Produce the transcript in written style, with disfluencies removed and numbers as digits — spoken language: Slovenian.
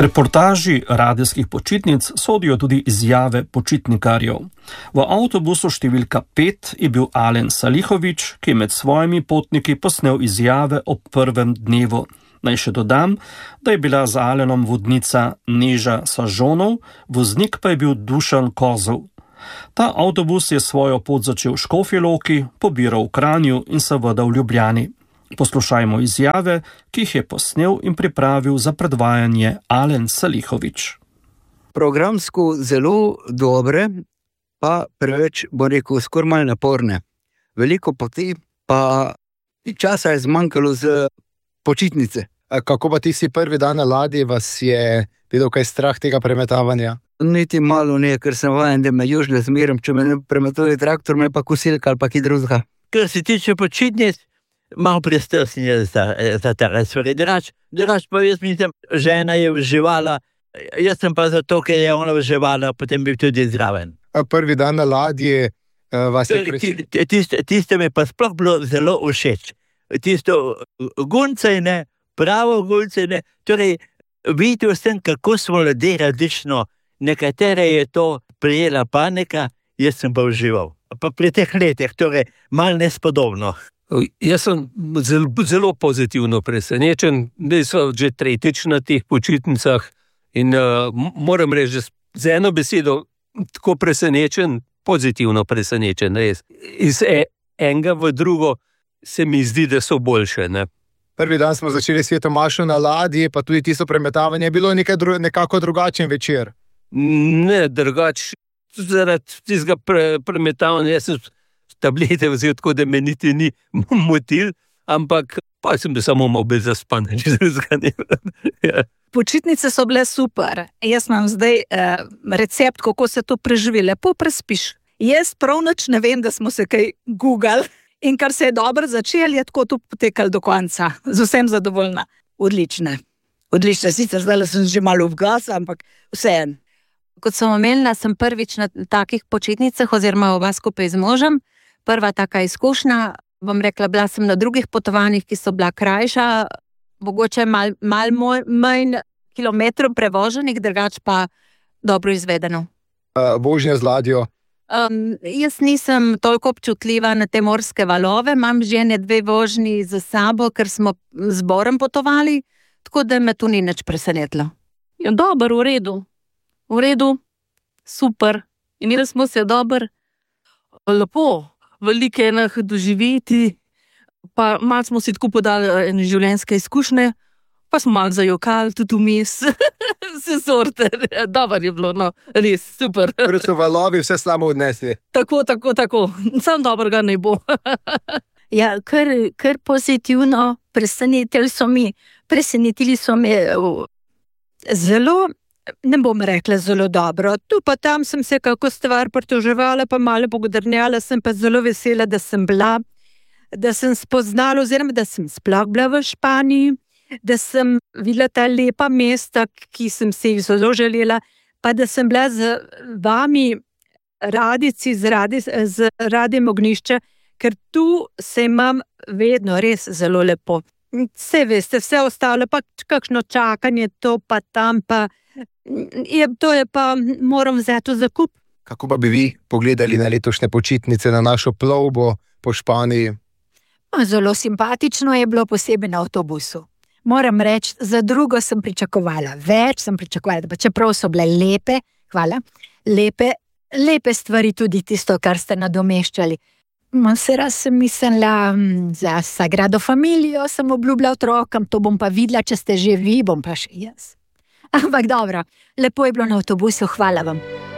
K reportaži radijskih počitnic sodijo tudi izjave počitnikarjev. V avtobusu številka 5 je bil Alen Salihović, ki je med svojimi potniki posnel izjave o prvem dnevu. Naj še dodam, da je bila z Alenom vodnica Neža Sažonov, voznik pa je bil Dušan Kozov. Ta avtobus je svojo pot začel v Škofji Loki, pobiral v Kranju in seveda v Ljubljani. Poslušajmo izjave, ki jih je posnel in pripravil za predvajanje Alen Salihović. Programsko zelo dobre, pa preveč, skoraj malo naporne. Veliko poti, pa časa je zmanjkalo z počitnice. Kako pa ti si prvi dan na ladji, vas je videl kaj strah tega premetavanja? Niti malo ne, ker sem vajen, da me južle zmerim, če me ne premetuje traktor, me pa kosilka ali pa kaj drugega. Kar se tiče počitnic, malo prestresen je za ta razvore. Drugač pa jaz mislim, žena je uživala, jaz sem pa zato, ker je ona uživala, potem bi tudi zraven. Prvi dan na ladji vas je Tiste mi pa sploh bilo zelo všeč. Tisto guncajne, pravo guncajne, torej videl sem, kako smo ljudje različno. Nekatere je to prijela panika, jaz sem pa užival. Pa pri teh letih, torej malo nespodobno. Jaz sem zelo pozitivno presenečen, da so že tretjič na teh počitnicah in moram reči, z eno besedo tako presenečen, pozitivno presenečen, res. Iz enega v drugo se mi zdi, da so boljše, ne. Prvi dan smo začeli s Svetomašo na ladji, pa tudi tisto premetavanje je bilo nekako drugačen večer. Ne, drugače, zaradi tistega premetavanja sem tablete vzel tako, da me niti ni motil, ampak pa sem samo malo bolj zaspan. Ja. Počitnice so bile super. Jaz imam zdaj recept, kako se to preživi. Lepo prespiš. Jaz prav nič ne vem, da smo se kaj googlali in kar se je dobro začelo, je tako to potekalo do konca. Z vsem zadovoljna. Odlične. Sicer zdaj sem že malo v gas, ampak vseeno. Kot sem omenila, sem prvič na takih počitnicah oziroma oba skupaj z možem. Prva taka izkušnja, bom rekla, bila sem na drugih potovanjih, ki so bila krajša, mogoče malo manj kilometrov prevoženih, drugače pa dobro izvedeno. Vožnja z ladjo? Jaz nisem toliko občutljiva na te morske valove, imam že 2 vožnji za sabo, ker smo z Borem potovali, tako da me tu ni nič presenetilo. Ja, dobro, v redu, super, imeli smo se dobro, lepo, velike enih doživeti, pa malo smo si tako podali ene življenjske izkušnje, pa smo malo zajokali tudi vmes, vse sorte, dobro je bilo, no, res, super. Torej so valovi vse slamo odnesli. Tako, samo dobrega ne bo. Ja, kar pozitivno presenetili so me zelo, ne bom rekla zelo dobro. Tu pa tam sem se kako stvar pritoževala, pa malo pogodrnjala, sem pa zelo vesela, da sem bila, da sem spoznala, oziroma da sem sploh bila v Španiji, da sem videla ta lepa mesta, ki sem se jih zelo želela, pa da sem bila z vami radici, z Radiem Ognjišče, ker tu se imam vedno res zelo lepo. Vse veste, vse ostalo, pa kakšno čakanje, to pa tam, pa to je pa moram vzeti v zakup. Kako pa bi vi pogledali na letošnje počitnice, na našo plovbo po Španiji? Zelo simpatično je bilo, posebej na avtobusu. Moram reči, za drugo sem pričakovala, več sem pričakovala, pa čeprav so bile lepe, lepe stvari, tudi tisto, kar ste nadomeščali. Raz sem mislila, za Sagrado Familijo sem obljubila otrokom, to bom pa videla, če ste že vi, bom pa še jaz. Ampak dobro, lepo je bilo na avtobusu, hvala vam.